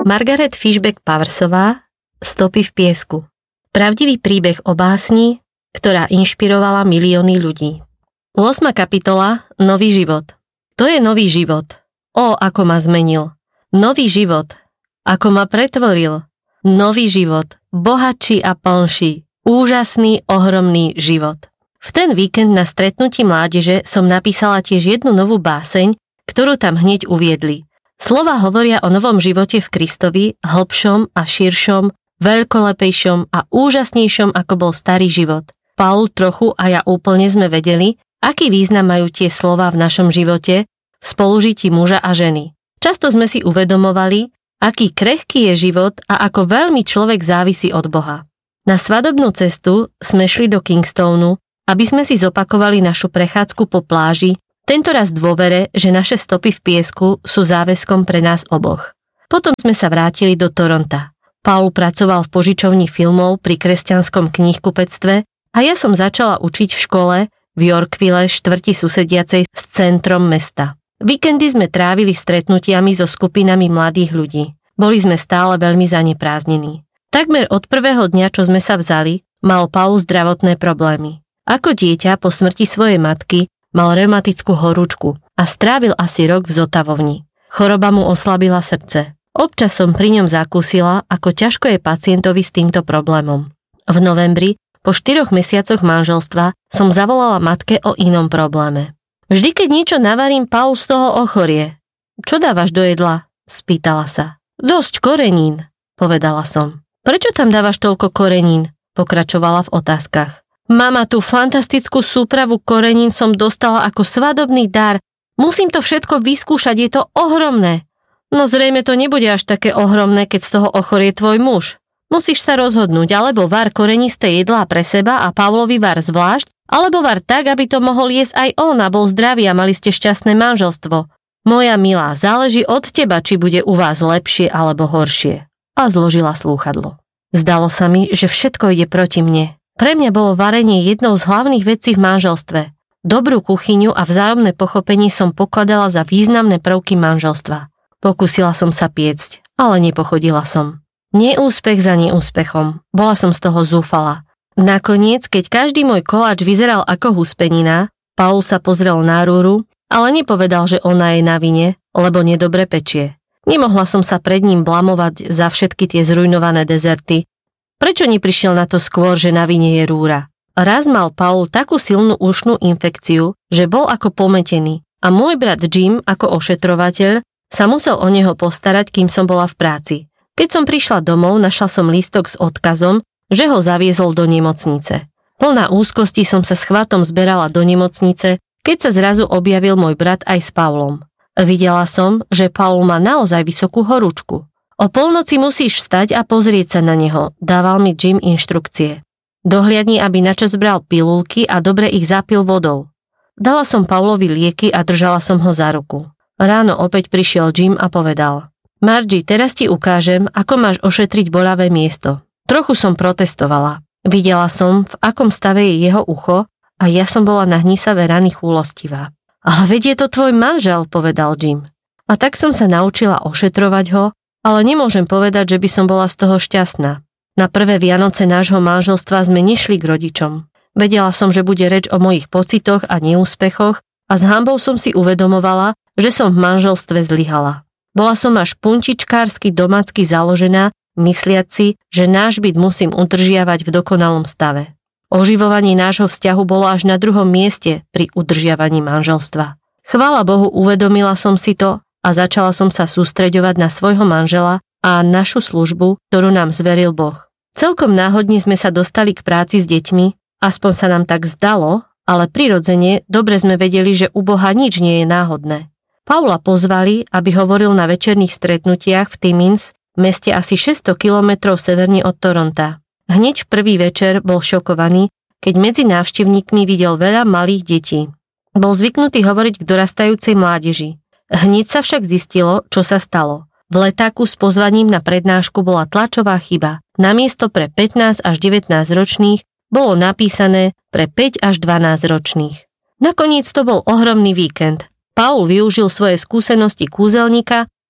Margaret Fishback Powersová, Stopy v piesku. Pravdivý príbeh o básni, ktorá inšpirovala milióny ľudí. 8. kapitola. Nový život. To je nový život. Ó, ako ma zmenil. Nový život. Ako ma pretvoril. Nový život. Bohatší a plnší. Úžasný, ohromný život. V ten víkend na stretnutí mládeže som napísala tiež jednu novú báseň, ktorú tam hneď uviedli. Slova hovoria o novom živote v Kristovi, hlbšom a širšom, veľkolepejšom a úžasnejšom ako bol starý život. Paul trochu a ja úplne sme vedeli, aký význam majú tie slová v našom živote, v spolužití muža a ženy. Často sme si uvedomovali, aký krehký je život a ako veľmi človek závisí od Boha. Na svadobnú cestu sme šli do Kingstonu, aby sme si zopakovali našu prechádzku po pláži, tentoraz v dôvere, že naše stopy v piesku sú záväzkom pre nás oboch. Potom sme sa vrátili do Toronta. Paul pracoval v požičovni filmov pri kresťanskom knihkupectve a ja som začala učiť v škole v Yorkville, štvrti susediacej s centrom mesta. Víkendy sme trávili stretnutiami so skupinami mladých ľudí. Boli sme stále veľmi zaneprázdnení. Takmer od prvého dňa, čo sme sa vzali, mal Paul zdravotné problémy. Ako dieťa po smrti svojej matky mal reumatickú horúčku a strávil asi rok v zotavovni. Choroba mu oslabila srdce. Občas som pri ňom zakúsila, ako ťažko je pacientovi s týmto problémom. V novembri, po 4 mesiacoch manželstva, som zavolala matke o inom probléme. Vždy, keď niečo navarím, Paul z toho ochorie. Čo dávaš do jedla? Spýtala sa. Dosť korenín, povedala som. Prečo tam dávaš toľko korenín? Pokračovala v otázkach. Mama, tú fantastickú súpravu korenín som dostala ako svadobný dar. Musím to všetko vyskúšať, je to ohromné. No zrejme to nebude až také ohromné, keď z toho ochorie tvoj muž. Musíš sa rozhodnúť, alebo var korenisté jedlá pre seba a Pavlovi var zvlášť, alebo var tak, aby to mohol jesť aj on a bol zdravý a mali ste šťastné manželstvo. Moja milá, záleží od teba, či bude u vás lepšie alebo horšie. A zložila slúchadlo. Zdalo sa mi, že všetko ide proti mne. Pre mňa bolo varenie jednou z hlavných vecí v manželstve. Dobrú kuchyňu a vzájomné pochopenie som pokladala za významné prvky manželstva. Pokúsila som sa piecť, ale nepochodila som. Neúspech za neúspechom. Bola som z toho zúfala. Nakoniec, keď každý môj koláč vyzeral ako huspenina, Paul sa pozrel na Rúru, ale nepovedal, že ona je na vine, lebo nedobre pečie. Nemohla som sa pred ním blamovať za všetky tie zrujnované dezerty. Prečo neprišiel na to skôr, že na vine je Rúra? Raz mal Paul takú silnú ušnú infekciu, že bol ako pometený a môj brat Jim ako ošetrovateľ sa musel o neho postarať, kým som bola v práci. Keď som prišla domov, našla som lístok s odkazom, že ho zaviezol do nemocnice. Plná úzkosti som sa s chvatom zberala do nemocnice, keď sa zrazu objavil môj brat aj s Paulom. Videla som, že Paul má naozaj vysokú horúčku. O polnoci musíš vstať a pozrieť sa na neho, dával mi Jim inštrukcie. Dohliadni, aby načas bral pilulky a dobre ich zapil vodou. Dala som Paulovi lieky a držala som ho za ruku. Ráno opäť prišiel Jim a povedal: Margie, teraz ti ukážem, ako máš ošetriť boľavé miesto. Trochu som protestovala. Videla som, v akom stave je jeho ucho a ja som bola na hnisavé rany chúlostivá. Ale veď je to tvoj manžel, povedal Jim. A tak som sa naučila ošetrovať ho, ale nemôžem povedať, že by som bola z toho šťastná. Na prvé Vianoce nášho manželstva sme nešli k rodičom. Vedela som, že bude reč o mojich pocitoch a neúspechoch a s hanbou som si uvedomovala, že som v manželstve zlyhala. Bola som až puntičkársky domácky založená, mysliac si, že náš byt musím udržiavať v dokonalom stave. Oživovanie nášho vzťahu bolo až na druhom mieste pri udržiavaní manželstva. Chvála Bohu, uvedomila som si to a začala som sa sústreďovať na svojho manžela a našu službu, ktorú nám zveril Boh. Celkom náhodne sme sa dostali k práci s deťmi, aspoň sa nám tak zdalo, ale prirodzene dobre sme vedeli, že u Boha nič nie je náhodné. Paula pozvali, aby hovoril na večerných stretnutiach v Timmins, meste asi 600 kilometrov severne od Toronta. Hneď v prvý večer bol šokovaný, keď medzi návštevníkmi videl veľa malých detí. Bol zvyknutý hovoriť k dorastajúcej mládeži. Hneď sa však zistilo, čo sa stalo. V letáku s pozvaním na prednášku bola tlačová chyba. Namiesto pre 15 až 19 ročných bolo napísané pre 5 až 12 ročných. Nakoniec to bol ohromný víkend. Paul využil svoje skúsenosti kúzelníka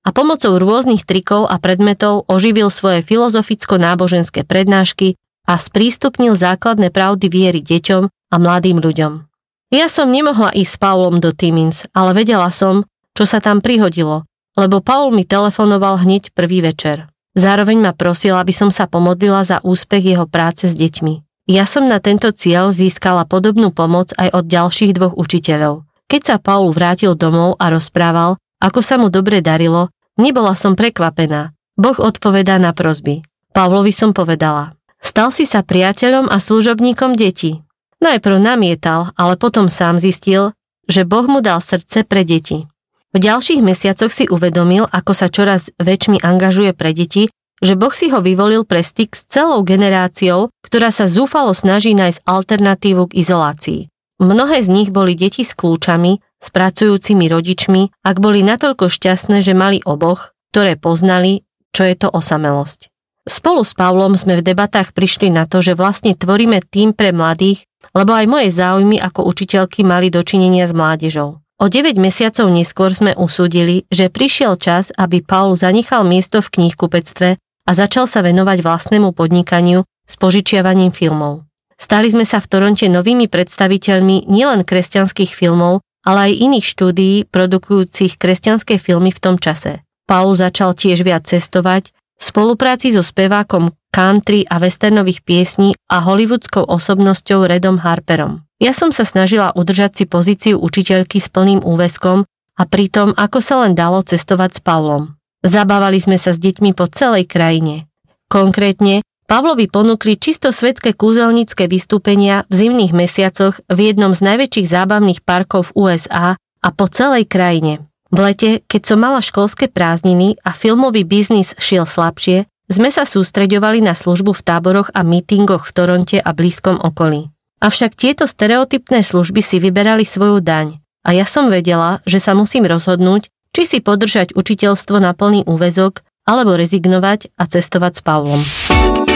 a pomocou rôznych trikov a predmetov oživil svoje filozoficko-náboženské prednášky a sprístupnil základné pravdy viery deťom a mladým ľuďom. Ja som nemohla ísť s Pavlom do Timmins, ale vedela som, čo sa tam prihodilo, lebo Paul mi telefonoval hneď prvý večer. Zároveň ma prosil, aby som sa pomodlila za úspech jeho práce s deťmi. Ja som na tento cieľ získala podobnú pomoc aj od ďalších 2 učiteľov. Keď sa Paul vrátil domov a rozprával, ako sa mu dobre darilo, nebola som prekvapená. Boh odpovedá na prosby. Pavlovi som povedala: stal si sa priateľom a služobníkom detí. Najprv namietal, ale potom sám zistil, že Boh mu dal srdce pre deti. V ďalších mesiacoch si uvedomil, ako sa čoraz väčšmi angažuje pre deti, že Boh si ho vyvolil pre styk s celou generáciou, ktorá sa zúfalo snaží nájsť alternatívu k izolácii. Mnohé z nich boli deti s kľúčami, s pracujúcimi rodičmi, ak boli natoľko šťastné, že mali oboch, ktoré poznali, čo je to osamelosť. Spolu s Pavlom sme v debatách prišli na to, že vlastne tvoríme tím pre mladých, lebo aj moje záujmy ako učiteľky mali dočinenia s mládežou. O 9 mesiacov neskôr sme usúdili, že prišiel čas, aby Paul zanechal miesto v knihkupectve a začal sa venovať vlastnému podnikaniu s požičiavaním filmov. Stali sme sa v Toronte novými predstaviteľmi nielen kresťanských filmov, ale aj iných štúdií produkujúcich kresťanské filmy v tom čase. Paul začal tiež viac cestovať v spolupráci so spevákom country a westernových piesní a hollywoodskou osobnosťou Redom Harperom. Ja som sa snažila udržať si pozíciu učiteľky s plným úväzkom a pritom, ako sa len dalo, cestovať s Pavlom. Zabávali sme sa s deťmi po celej krajine. Konkrétne, Pavlovi ponúkli čisto svetské kúzelnícke vystúpenia v zimných mesiacoch v jednom z najväčších zábavných parkov v USA a po celej krajine. V lete, keď som mala školské prázdniny a filmový biznis šiel slabšie, sme sa sústreďovali na službu v táboroch a mítingoch v Toronte a blízkom okolí. Avšak tieto stereotypné služby si vyberali svoju daň a ja som vedela, že sa musím rozhodnúť, či si podržať učiteľstvo na plný úväzok alebo rezignovať a cestovať s Pavlom.